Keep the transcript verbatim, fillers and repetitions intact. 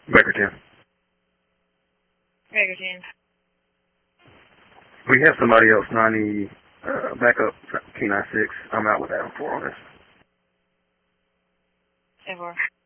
Baker ten. Baker ten. We have somebody else, ninety, uh, back up, T ninety-six. I'm out with Adam four on this. ten four.